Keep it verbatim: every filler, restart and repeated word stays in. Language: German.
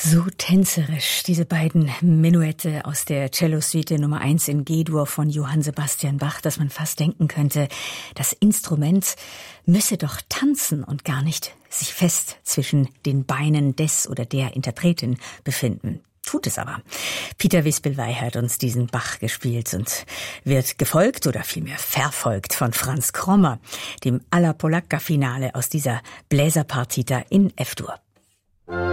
So tänzerisch, diese beiden Menuette aus der Cello-Suite Nummer eins in G-Dur von Johann Sebastian Bach, dass man fast denken könnte, das Instrument müsse doch tanzen und gar nicht sich fest zwischen den Beinen des oder der Interpretin befinden. Tut es aber. Peter Wispelwey hat uns diesen Bach gespielt und wird gefolgt oder vielmehr verfolgt von Franz Krommer, dem Alla Polacca-Finale aus dieser Bläserpartita in F-Dur.